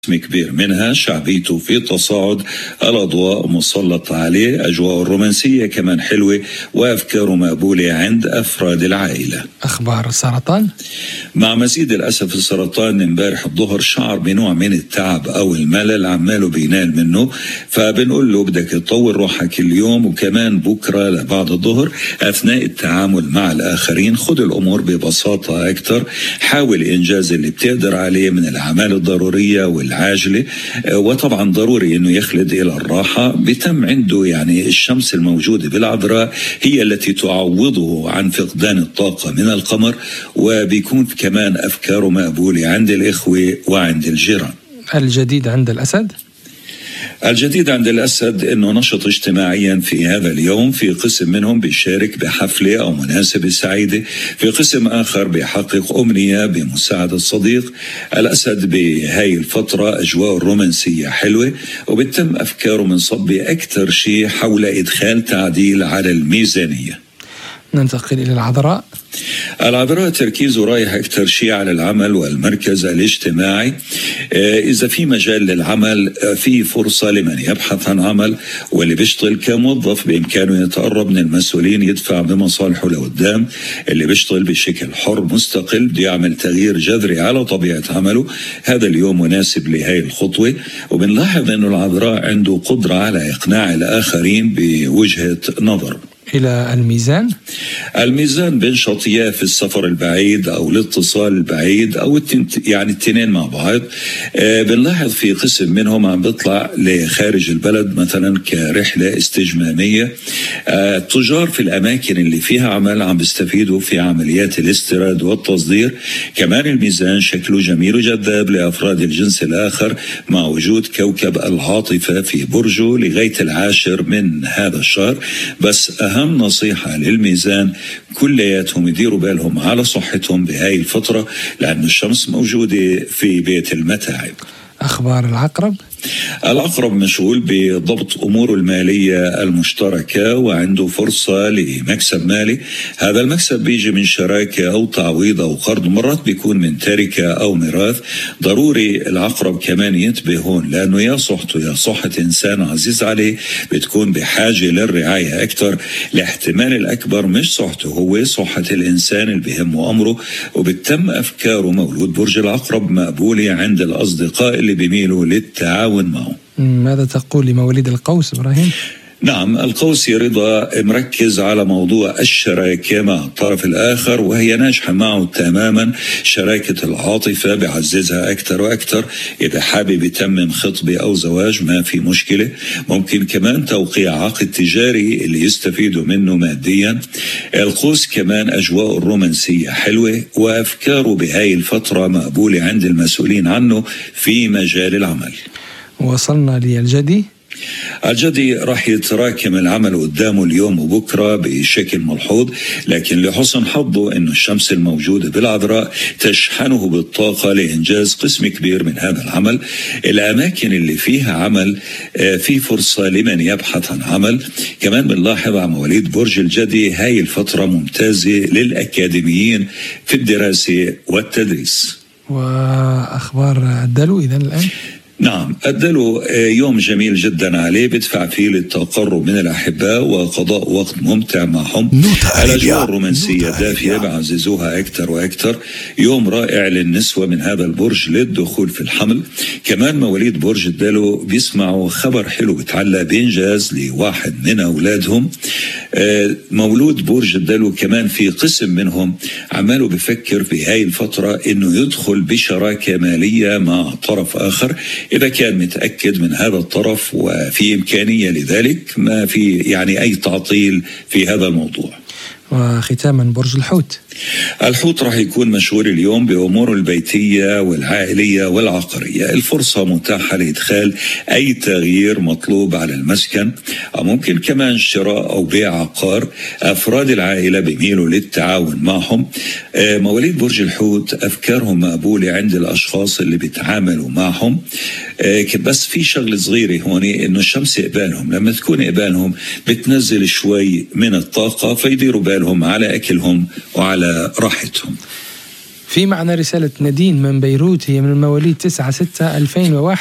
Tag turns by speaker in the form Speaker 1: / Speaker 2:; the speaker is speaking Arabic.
Speaker 1: قسم كبير منها شعبيته في تصاعد، الأضواء مسلط عليه، أجواء الرومانسية كمان حلوة، وأفكاره مقبولة عند أفراد العائلة.
Speaker 2: أخبار السرطان.
Speaker 1: مع مزيد الأسف السرطان امبارح الظهر شعر بنوع من التعب أو الملل عماله بينال منه، فبنقول له بدك تطور روحك اليوم وكمان بكرة لبعد الظهر أثناء التعامل مع الآخرين. خد الأمور ببساطة أكتر، حاول إنجاز اللي بتقدر عليه من الأعمال الضرورية والعاجلة، وطبعا ضروري أنه يخلد إلى الراحة. بتم عنده يعني الشمس الموجودة بالعذراء هي التي تعوضه عن فقدان الطاقة من القمر، وبيكون كمان أفكاره مقبولة عند الإخوة وعند الجيران.
Speaker 2: الجديد عند الأسد.
Speaker 1: الجديد عند الأسد أنه نشط اجتماعيا في هذا اليوم، في قسم منهم بيشارك بحفلة أو مناسبة سعيدة، في قسم آخر بيحقق أمنية بمساعدة صديق. الأسد بهاي الفترة أجواء الرومانسية حلوة، وبتم أفكاره منصبة أكثر شيء حول إدخال تعديل على الميزانية.
Speaker 2: ننتقل إلى العذراء.
Speaker 1: العذراء تركيزه رايح أكثر شيء على العمل والمركز الاجتماعي. إذا في مجال للعمل، في فرصة لمن يبحث عن عمل واللي بيشتغل كموظف بإمكانه يتقرب من المسؤولين، يدفع بمصالحه لقدام. اللي بيشتغل بشكل حر مستقل بده يعمل تغيير جذري على طبيعة عمله، هذا اليوم مناسب لهي الخطوة. وبنلاحظ أنه العذراء عنده قدرة على إقناع الآخرين بوجهة نظر.
Speaker 2: إلى الميزان.
Speaker 1: الميزان بينشط يا في السفر البعيد أو الاتصال البعيد أو يعني التنين مع بعض. بنلاحظ في قسم منهم عم بيطلع لخارج البلد مثلا كرحلة استجمامية. التجار في الأماكن اللي فيها عمل عم بيستفيدوا في عمليات الاستيراد والتصدير. كمان الميزان شكله جميل وجذاب لأفراد الجنس الآخر مع وجود كوكب العاطفة في برجه لغاية 10 من هذا الشهر. بس أهم نصيحة للميزان كلياتهم يديروا بالهم على صحتهم بهاي الفترة، لأن الشمس موجودة في بيت المتاعب.
Speaker 2: أخبار العقرب.
Speaker 1: العقرب مشغول بضبط أموره المالية المشتركة وعنده فرصة لمكسب مالي. هذا المكسب بيجي من شراكة أو تعويض أو قرض، مرات بيكون من تركة أو ميراث. ضروري العقرب كمان ينتبه هون، لأنه يا صحته يا صحة إنسان عزيز عليه بتكون بحاجة للرعاية أكتر. الاحتمال الأكبر مش صحته، هو صحة الإنسان اللي بيهمه أمره. وبتم أفكاره مولود برج العقرب مقبولة عند الأصدقاء اللي بيميلوا للتعاون معه.
Speaker 2: ماذا تقول لمواليد القوس إبراهيم؟
Speaker 1: نعم، القوسي رضا مركز على موضوع الشراكة مع الطرف الآخر، وهي ناجحة معه تماما. شراكة العاطفة بعززها أكثر وأكثر. إذا حابب يتمم خطبة أو زواج ما في مشكلة. ممكن كمان توقيع عقد تجاري اللي يستفيدوا منه ماديا. القوس كمان أجواء الرومانسية حلوة، وأفكاره بهاي الفترة مقبولة عند المسؤولين عنه في مجال العمل.
Speaker 2: وصلنا للجدي.
Speaker 1: الجدي راح يتراكم العمل قدامه اليوم وبكرة بشكل ملحوظ، لكن لحسن حظه أن الشمس الموجودة بالعذراء تشحنه بالطاقة لإنجاز قسم كبير من هذا العمل. الأماكن اللي فيها عمل في فرصة لمن يبحث عن عمل. كمان بنلاحظ على مواليد برج الجدي هاي الفترة ممتازة للأكاديميين في الدراسة والتدريس.
Speaker 2: وأخبار الدلو إذن الآن.
Speaker 1: نعم، الدلو يوم جميل جدا عليه، بدفع فيه للتقرب من الأحباء وقضاء وقت ممتع معهم. الأجواء الرومانسية دافية بعززوها أكثر وأكثر. يوم رائع للنسوة من هذا البرج للدخول في الحمل. كمان مواليد برج الدلو بيسمعوا خبر حلو بتعلق بإنجاز لواحد من أولادهم. مولود برج الدلو كمان في قسم منهم عماله بفكر في هاي الفترة إنه يدخل بشراكة مالية مع طرف آخر. إذا كان متأكد من هذا الطرف وفي إمكانية لذلك، ما في يعني أي تعطيل في هذا الموضوع.
Speaker 2: وختاما برج الحوت.
Speaker 1: الحوت راح يكون مشغول اليوم بأموره البيتية والعائلية والعقارية. الفرصة متاحة لإدخال أي تغيير مطلوب على المسكن، أو ممكن كمان شراء أو بيع عقار. أفراد العائلة بيميلوا للتعاون معهم. مواليد برج الحوت أفكارهم مقبولة عند الأشخاص اللي بيتعاملوا معهم. بس في شغل صغيرة هون، إنه الشمس قبالهم، لما تكون قبالهم بتنزل شوي من الطاقة، فيديروا بالهم على أكلهم وعلى راحتهم.
Speaker 2: في معنا رسالة نادين من بيروت، هي من مواليد 9/6/2001.